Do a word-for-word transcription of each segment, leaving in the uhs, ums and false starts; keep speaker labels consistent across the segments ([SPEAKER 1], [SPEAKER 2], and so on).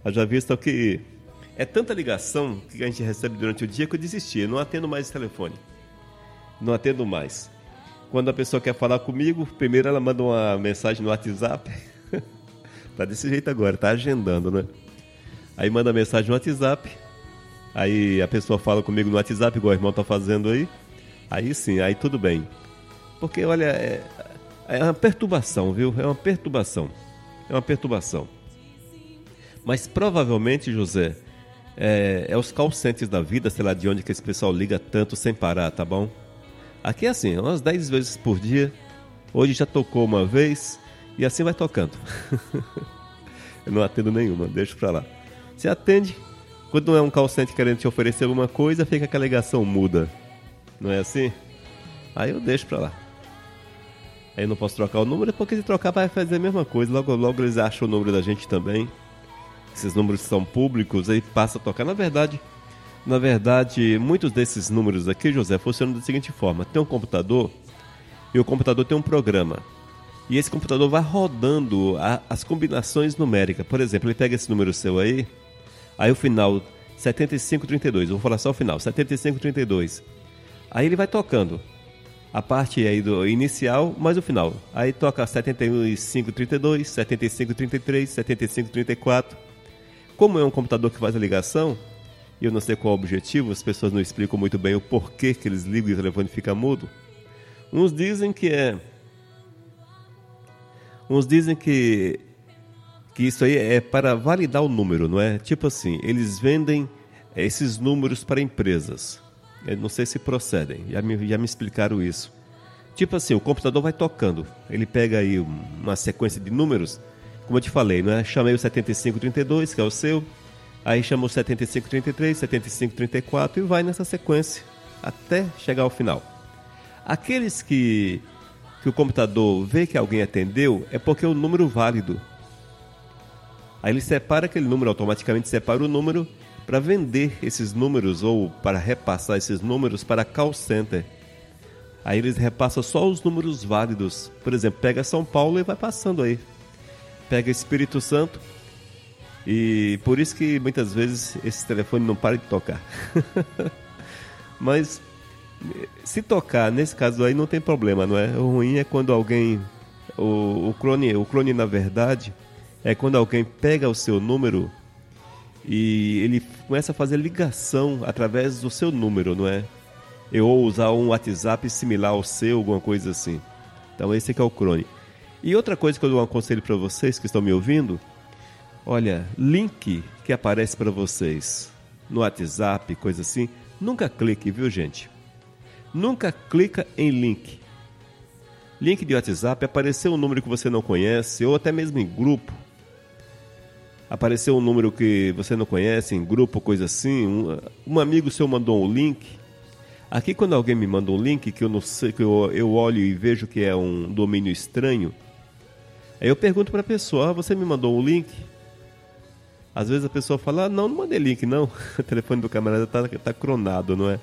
[SPEAKER 1] Haja vista que é tanta ligação que a gente recebe durante o dia que eu desisti. Eu não atendo mais esse telefone. Não atendo mais. Quando a pessoa quer falar comigo, primeiro ela manda uma mensagem no WhatsApp. Tá desse jeito agora, tá agendando, né? Aí manda mensagem no WhatsApp. Aí a pessoa fala comigo no WhatsApp, igual o irmão tá fazendo aí. Aí sim, aí tudo bem. Porque, olha, é, é uma perturbação, viu? É uma perturbação. É uma perturbação. Mas provavelmente, José, é, é os call centers da vida, sei lá de onde que esse pessoal liga tanto sem parar, tá bom? Aqui é assim, umas dez vezes por dia. Hoje já tocou uma vez e assim vai tocando. Eu não atendo nenhuma, deixa pra lá. Você atende, quando não é um call center querendo te oferecer alguma coisa, fica que a ligação muda. Não é assim? Aí eu deixo pra lá. Aí eu não posso trocar o número, porque se trocar vai fazer a mesma coisa. Logo, logo eles acham o número da gente também. Esses números são públicos, aí passa a tocar. Na verdade, na verdade, muitos desses números aqui, José, funcionam da seguinte forma. Tem um computador e o computador tem um programa. E esse computador vai rodando a, as combinações numéricas. Por exemplo, ele pega esse número seu aí, aí o final setenta e cinco trinta e dois, eu vou falar só o final, setenta e cinco trinta e dois. Aí ele vai tocando a parte aí do inicial, mais o final. Aí toca setenta e cinco trinta e dois, setenta e cinco trinta e três, setenta e cinco trinta e quatro. Como é um computador que faz a ligação, e eu não sei qual é o objetivo, as pessoas não explicam muito bem o porquê que eles ligam e o telefone fica mudo. Uns dizem que é... Uns dizem que, que isso aí é para validar o número, não é? Tipo assim, eles vendem esses números para empresas. Eu não sei se procedem, já me, já me explicaram isso. Tipo assim, o computador vai tocando, ele pega aí uma sequência de números, como eu te falei, não é? Chamei o setenta e cinco trinta e dois, que é o seu, aí chamou o setenta e cinco trinta e três, setenta e cinco trinta e quatro e vai nessa sequência até chegar ao final. Aqueles que... que o computador vê que alguém atendeu, é porque é um número válido. Aí ele separa aquele número, automaticamente separa o número para vender esses números ou para repassar esses números para call center. Aí eles repassam só os números válidos. Por exemplo, pega São Paulo e vai passando aí. Pega Espírito Santo. E por isso que muitas vezes esse telefone não para de tocar. Mas... se tocar, nesse caso aí não tem problema, não é? O ruim é quando alguém, o, o clone, o clone na verdade, é quando alguém pega o seu número e ele começa a fazer ligação através do seu número, não é? Ou usar um WhatsApp similar ao seu, alguma coisa assim. Então esse aqui é o clone. E outra coisa que eu dou um aconselho para vocês que estão me ouvindo, olha, link que aparece para vocês no WhatsApp, coisa assim, nunca clique, viu, gente? Nunca clica em link. Link de WhatsApp, apareceu um número que você não conhece, ou até mesmo em grupo. Apareceu um número que você não conhece, em grupo, coisa assim. Um, um amigo seu mandou um link. Aqui, quando alguém me manda um link, que eu não sei, que eu, eu olho e vejo que é um domínio estranho, aí eu pergunto para a pessoa, ah, você me mandou um link? Às vezes a pessoa fala, ah, não, não mandei link, não. O telefone do camarada está tá cronado, não é?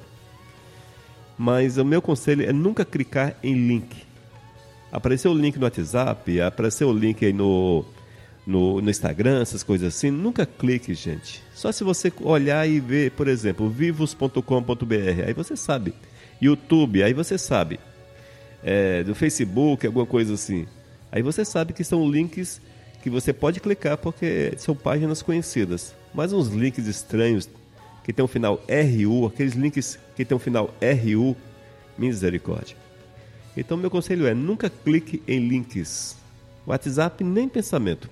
[SPEAKER 1] Mas o meu conselho é nunca clicar em link. Apareceu o link no WhatsApp, apareceu o link aí no, no, no Instagram, essas coisas assim. Nunca clique, gente. Só se você olhar e ver, por exemplo, vivos ponto com ponto b r, aí você sabe. YouTube, aí você sabe. É, do Facebook, alguma coisa assim. Aí você sabe que são links que você pode clicar porque são páginas conhecidas. Mas uns links estranhos que tem um final R U, aqueles links que tem um final R U, misericórdia. Então meu conselho é, nunca clique em links. WhatsApp nem pensamento.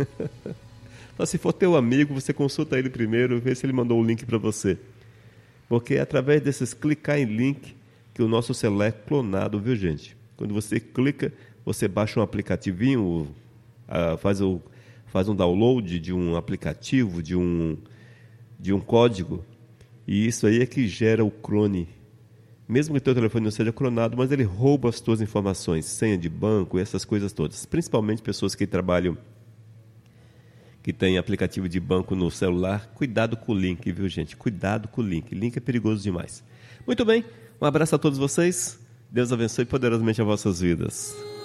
[SPEAKER 1] Só se for teu amigo, você consulta ele primeiro, vê se ele mandou um link para você. Porque é através desses clicar em link que o nosso celular é clonado, viu, gente? Quando você clica, você baixa um aplicativinho, uh, faz, o, faz um download de um aplicativo, de um... de um código, e isso aí é que gera o clone. Mesmo que o teu telefone não seja clonado, mas ele rouba as tuas informações, senha de banco, essas coisas todas. Principalmente pessoas que trabalham, que têm aplicativo de banco no celular. Cuidado com o link, viu, gente? Cuidado com o link. Link é perigoso demais. Muito bem, um abraço a todos vocês. Deus abençoe poderosamente as vossas vidas.